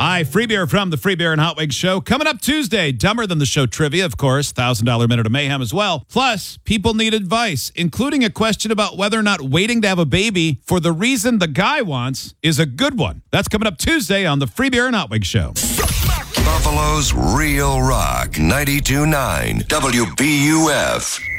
Hi, Free Beer from the Free Beer and Hot Wings Show. Coming up Tuesday, Dumber Than the Show trivia, of course, $1,000 Minute of Mayhem as well. Plus, people need advice, including a question about whether or not waiting to have a baby for the reason the guy wants is a good one. That's coming up Tuesday on the Free Beer and Hot Wings Show. Buffalo's Real Rock 92.9 WBUF.